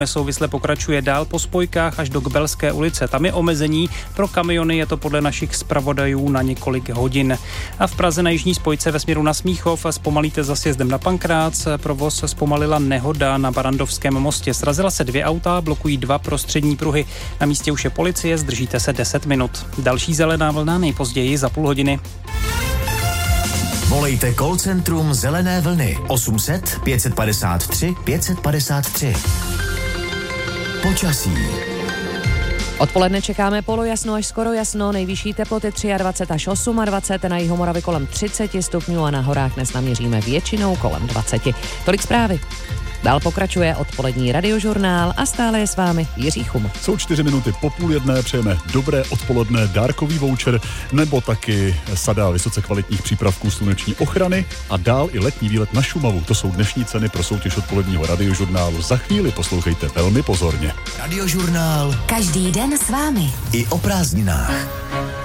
Nesouvisle pokračuje dál po spojkách až do Kbelské ulice. Tam je omezení, pro kamiony je to podle našich zpravodajů na několik hodin. A v Praze na jižní spojce ve směru na Smíchov zpomalíte za sjezdem na Pankrác. Provoz zpomalila nehoda na Barandovském mostě. Srazila se 2 auta, blokují 2 prostřední pruhy. Na místě už je policie, zdržíte se 10 minut. Další zelená vlna nejpozději za půl hodiny. Volejte call centrum Zelené vlny 800 553 553. Počasí. Odpoledne čekáme polojasno až skoro jasno, nejvyšší teploty 23 až 28, na Jihomoravě kolem 30 stupňů a na horách dnes naměříme většinou kolem 20. Tolik zprávy. Dál pokračuje odpolední radiožurnál a stále je s vámi Jiří Chum. Jsou 4 minuty po 12:30, přejeme dobré odpoledne, dárkový voucher nebo taky sada vysoce kvalitních přípravků sluneční ochrany a dál i letní výlet na Šumavu. To jsou dnešní ceny pro soutěž odpoledního radiožurnálu. Za chvíli poslouchejte velmi pozorně. Radiožurnál. Každý den s vámi. I o prázdninách.